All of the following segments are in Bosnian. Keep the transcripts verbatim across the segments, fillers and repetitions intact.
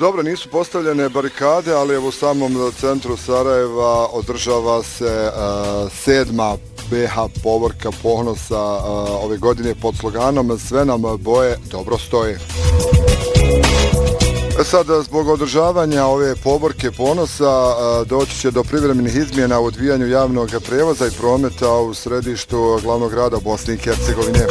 Dobro, nisu postavljene barikade, ali evo u samom centru Sarajeva održava se uh, sedma B H povorka ponosa uh, ove godine pod sloganom Sve nam boje dobro stoje. Sada, zbog održavanja ove povorke ponosa, doći će do privremenih izmjena u odvijanju javnog prevoza i prometa u središtu glavnog grada Bosne i Hercegovine.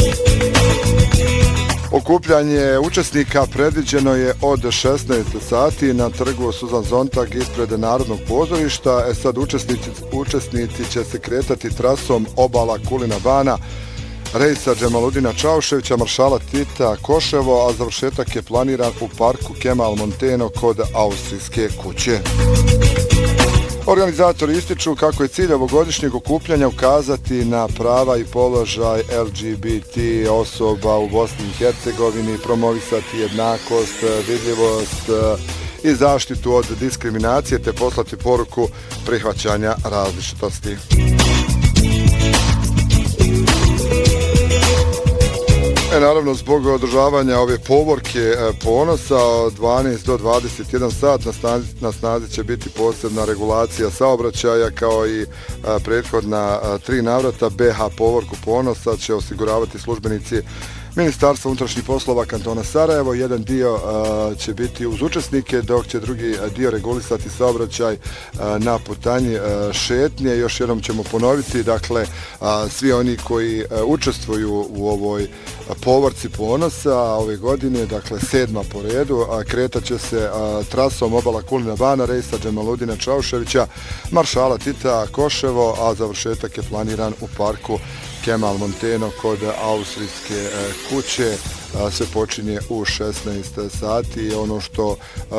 Okupljanje učesnika predviđeno je od šesnaest sati na trgu Suzan Zontag ispred Narodnog pozorišta. E sad, učesnici, učesnici će se kretati trasom obala Kulina Bana, rejsa Džemaludina Čauševića, Maršala Tita Koševo, a završetak je planiran u parku Kemal Monteno kod Austrijske kuće. Organizatori ističu kako je cilj ovogodišnjeg okupljanja ukazati na prava i položaj L G B T osoba u Bosni i Hercegovini, promovisati jednakost, vidljivost i zaštitu od diskriminacije te poslati poruku prihvaćanja različitosti. E, naravno, zbog održavanja ove povorke ponosa od dvanaest do dvadeset jedan sat na snazi, na snazi će biti posebna regulacija saobraćaja, kao i a, prethodna a, tri navrata. B H povorku ponosa će osiguravati službenici Ministarstva unutrašnjih poslova kantona Sarajevo. Jedan dio uh, će biti uz učesnike, dok će drugi dio regulisati saobraćaj uh, na putanji uh, šetnje. Još jednom ćemo ponoviti, dakle, uh, svi oni koji uh, učestvuju u ovoj uh, povorci ponosa ove godine, dakle sedma po redu, a kretat će se uh, trasom obala Kulina Bana, rejsa Džemaludina Čauševića, Maršala Tita Koševo, a završetak je planiran u parku Kemal Monteno kod Austrijske kuće. Sve počinje u šesnaest sati. Ono što